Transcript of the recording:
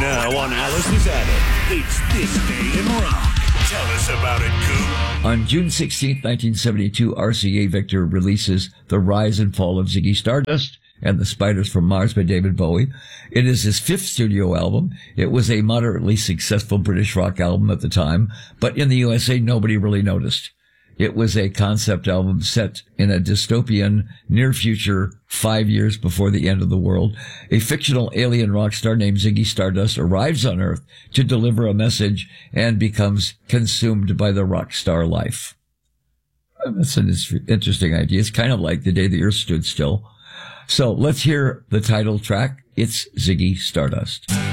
Now on Alice's Attic, it's This Day in Rock. Tell us about it, Coop. On June 16, 1972, RCA Victor releases The Rise and Fall of Ziggy Stardust and the Spiders from Mars by David Bowie. It is his fifth studio album. It was a moderately successful British rock album at the time, but in the USA, nobody really noticed. It was a concept album set in a dystopian near future 5 years before the end of the world. A fictional alien rock star named Ziggy Stardust arrives on Earth to deliver a message and becomes consumed by the rock star life. That's an interesting idea. It's kind of like The Day the Earth Stood Still. So let's hear the title track. It's Ziggy Stardust.